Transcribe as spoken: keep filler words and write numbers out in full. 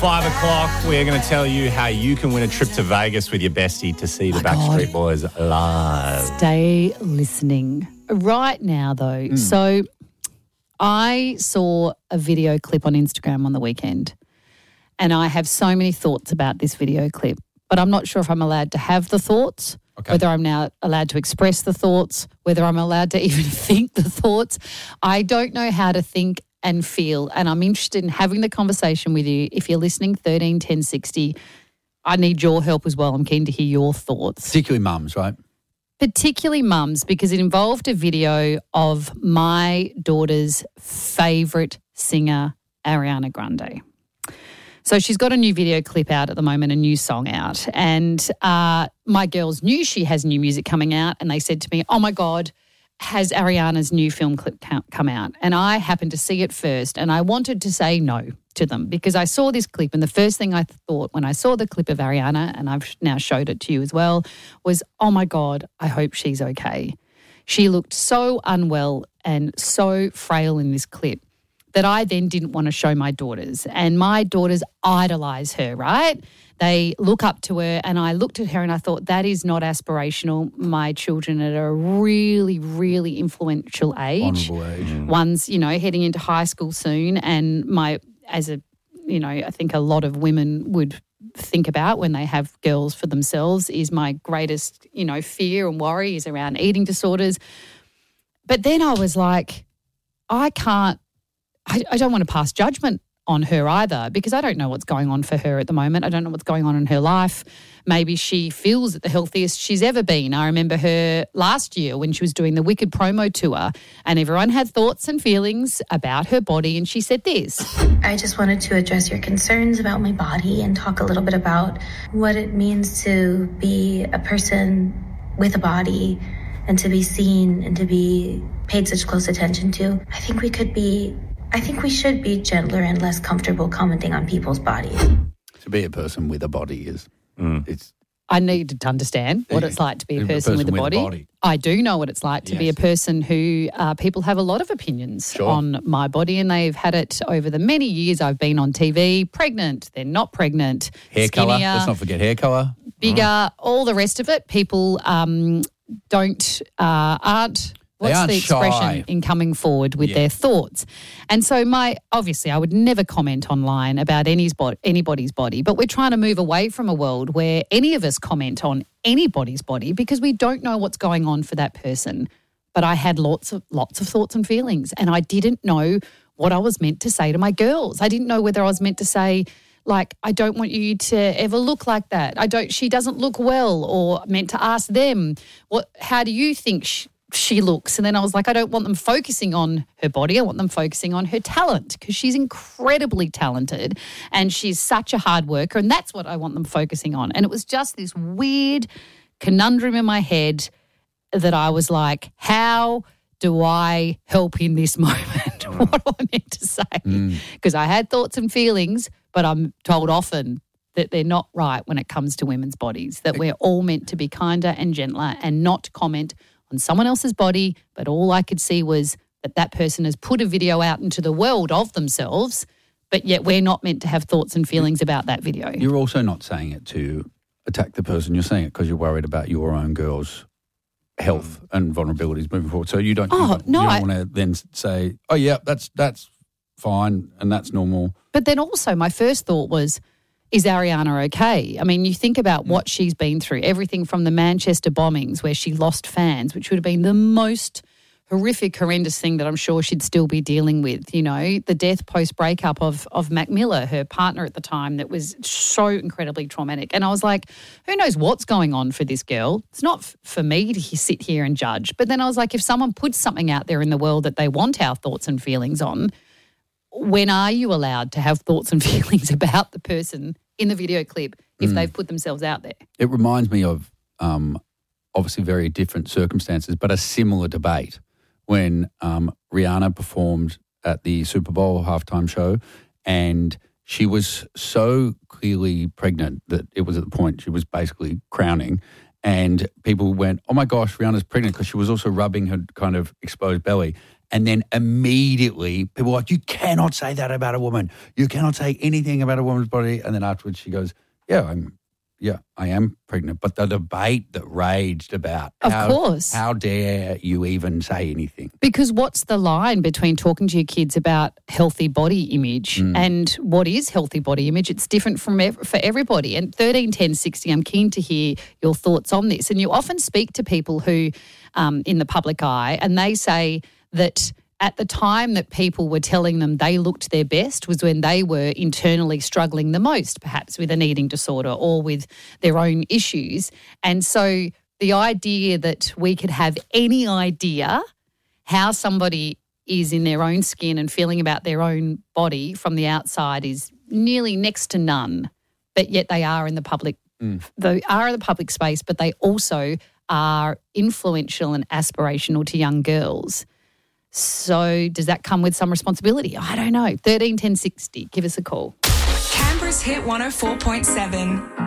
Five o'clock, we're going to tell you how you can win a trip to Vegas with your bestie to see the Oh Backstreet God. Boys live. Stay listening. Right now, though, Mm. so I saw a video clip on Instagram on the weekend, and I have so many thoughts about this video clip, but I'm not sure if I'm allowed to have the thoughts, Okay. whether I'm now allowed to express the thoughts, whether I'm allowed to even think the thoughts. I don't know how to think and feel, and I'm interested in having the conversation with you. If you're listening, thirteen ten sixty, I need your help as well. I'm keen to hear your thoughts. Particularly mums, right? Particularly mums, because it involved a video of my daughter's favourite singer, Ariana Grande. So she's got a new video clip out at the moment, a new song out. And uh, my girls knew she has new music coming out, and they said to me, oh, my God, has Ariana's new film clip come out? And I happened to see it first, and I wanted to say no to them because I saw this clip, and the first thing I thought when I saw the clip of Ariana, and I've now showed it to you as well, was, oh, my God, I hope she's okay. She looked so unwell and so frail in this clip that I then didn't want to show my daughters. And my daughters idolise her, right? They look up to her, and I looked at her and I thought, that is not aspirational. My children are at a really, really influential age. Honourable age. One's, you know, heading into high school soon, and my, as a, you know, I think a lot of women would think about when they have girls for themselves is my greatest, you know, fear and worry is around eating disorders. But then I was like, I can't, I, I don't want to pass judgment on her either because I don't know what's going on for her at the moment. I don't know what's going on in her life. Maybe she feels at the healthiest she's ever been. I remember her last year when she was doing the Wicked promo tour, and everyone had thoughts and feelings about her body, and she said this. I just wanted to address your concerns about my body and talk a little bit about what it means to be a person with a body and to be seen and to be paid such close attention to. I think we could be I think we should be gentler and less comfortable commenting on people's bodies. To be a person with a body is, Mm. it's I needed to understand what it's like to be a person, with, a, body. body. I do know what it's like to be a Yes. person who uh, people have a lot of opinions Sure. on my body, and they've had it over the many years I've been on T V. Pregnant, they're not pregnant. Hair colour. skinnier, Let's not forget hair colour. bigger, all the rest of it. People um, don't uh, aren't. What's aren't the expression shy. in coming forward with Yeah. their thoughts? And so my obviously I would never comment online about any's bo- anybody's body, but we're trying to move away from a world where any of us comment on anybody's body because we don't know what's going on for that person. But I had lots of lots of thoughts and feelings, and I didn't know what I was meant to say to my girls. I didn't know whether I was meant to say, like, I don't want you to ever look like that. I don't. She doesn't look well, or meant to ask them, what? How do you think she, she looks? And then I was like, I don't want them focusing on her body. I want them focusing on her talent because she's incredibly talented and she's such a hard worker, and that's what I want them focusing on. And it was just this weird conundrum in my head that I was like, how do I help in this moment? What am I meant to say? Because I had thoughts and feelings, but I'm told often that they're not right when it comes to women's bodies, that we're all meant to be kinder and gentler and not comment on someone else's body. But all I could see was that that person has put a video out into the world of themselves, but yet we're not meant to have thoughts and feelings about that video. You're also not saying it to attack the person. You're saying it because you're worried about your own girls' health and vulnerabilities moving forward. So you don't, Oh, you don't, no, you I- don't want to then say, oh, yeah, that's that's fine and that's normal. But then also my first thought was, is Ariana okay? I mean, you think about what she's been through, everything from the Manchester bombings where she lost fans, which would have been the most horrific, horrendous thing that I'm sure she'd still be dealing with, you know, the death post-breakup of of Mac Miller, her partner at the time, that was so incredibly traumatic. And I was like, who knows what's going on for this girl? It's not f- for me to sit here and judge. But then I was like, if someone puts something out there in the world that they want our thoughts and feelings on, when are you allowed to have thoughts and feelings about the person in the video clip if they've put themselves out there? It reminds me of um, obviously very different circumstances, but a similar debate when um, Rihanna performed at the Super Bowl halftime show, and she was so clearly pregnant that it was at the point she was basically crowning, and people went, oh my gosh, Rihanna's pregnant, because she was also rubbing her kind of exposed belly. And then immediately people are like, you cannot say that about a woman. You cannot say anything about a woman's body. And then afterwards she goes, yeah, I'm, yeah, I am pregnant. But the debate that raged about, Of how, course. how dare you even say anything? Because what's the line between talking to your kids about healthy body image Mm. and what is healthy body image? It's different from ev- for everybody. And thirteen ten sixty, I'm keen to hear your thoughts on this. And you often speak to people who, um, in the public eye, and they say that at the time that people were telling them they looked their best was when they were internally struggling the most, perhaps with an eating disorder or with their own issues. And so the idea that we could have any idea how somebody is in their own skin and feeling about their own body from the outside is nearly next to none, but yet they are in the public, mm. they are in the public space, but they also are influential and aspirational to young girls. So does that come with some responsibility? I don't know. thirteen ten sixty, give us a call. Canberra's Hit one oh four point seven.